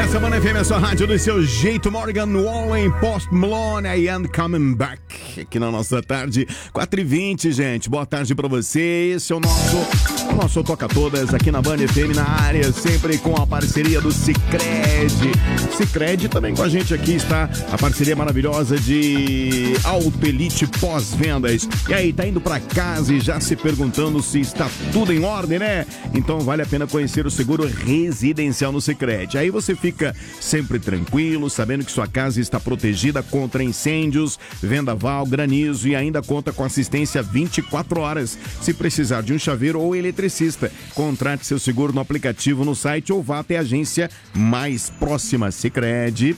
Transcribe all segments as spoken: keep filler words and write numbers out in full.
Essa Band F M é a sua rádio do seu jeito. Morgan Wallen, Post Malone, I am coming back. Aqui na nossa tarde, quatro e vinte, gente. Boa tarde pra você. Esse é o nosso, o nosso Toca Todas aqui na Band F M, na área, sempre com a parceria do Sicredi. Sicredi também com a gente aqui está a parceria maravilhosa de Auto Elite Pós-Vendas. E aí, tá indo pra casa e já se perguntando se está tudo em ordem, né? Então vale a pena conhecer o seguro residencial no Sicredi. Aí você fica sempre tranquilo, sabendo que sua casa está protegida contra incêndios, vendaval, granizo e ainda conta com assistência vinte e quatro horas. Se precisar de um chaveiro ou eletricista, contrate seu seguro no aplicativo, no site ou vá até a agência mais próxima. Sicredi.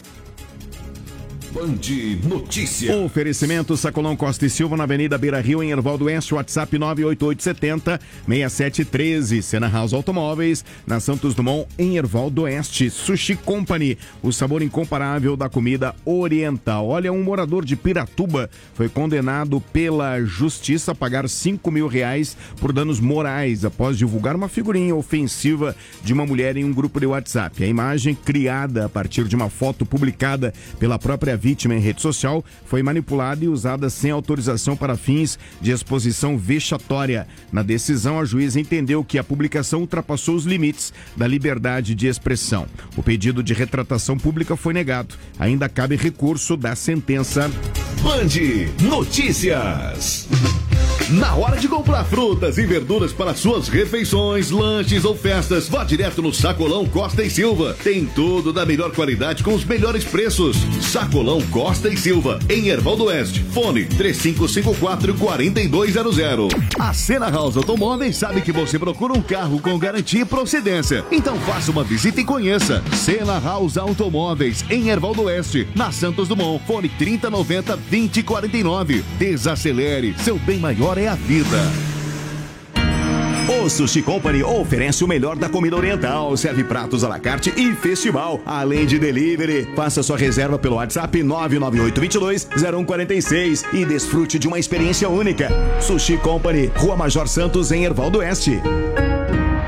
Band Notícia. Oferecimento Sacolão Costa e Silva na Avenida Beira Rio, em Erval do Oeste. WhatsApp nove oito oito sete zero, seis sete um três. Sena House Automóveis na Santos Dumont, em Erval do Oeste. Sushi Company, o sabor incomparável da comida oriental. Olha, um morador de Piratuba foi condenado pela justiça a pagar cinco mil reais por danos morais após divulgar uma figurinha ofensiva de uma mulher em um grupo de WhatsApp. A imagem, criada a partir de uma foto publicada pela própria vítima em rede social, foi manipulada e usada sem autorização para fins de exposição vexatória. Na decisão, a juíza entendeu que a publicação ultrapassou os limites da liberdade de expressão. O pedido de retratação pública foi negado. Ainda cabe recurso da sentença. Band Notícias. Na hora de comprar frutas e verduras para suas refeições, lanches ou festas, vá direto no Sacolão Costa e Silva. Tem tudo da melhor qualidade com os melhores preços. Sacolão Costa e Silva, em Erval do Oeste. Fone três cinco cinco quatro, quatro dois zero zero. A Sena House Automóveis sabe que você procura um carro com garantia e procedência. Então faça uma visita e conheça. Sena House Automóveis, em Erval do Oeste, na Santos Dumont. Fone trinta noventa, vinte quarenta e nove. Desacelere, seu bem maior é a vida. O Sushi Company oferece o melhor da comida oriental, serve pratos à la carte e festival, além de delivery. Faça sua reserva pelo WhatsApp nove nove oito dois dois zero um quatro seis e desfrute de uma experiência única. Sushi Company, Rua Major Santos, em Erval do Oeste.